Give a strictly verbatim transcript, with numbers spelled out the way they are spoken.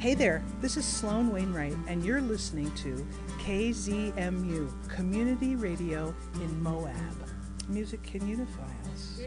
Hey there, this is Sloan Wainwright, and you're listening to K Z M U, Community Radio in Moab. Music can unify us.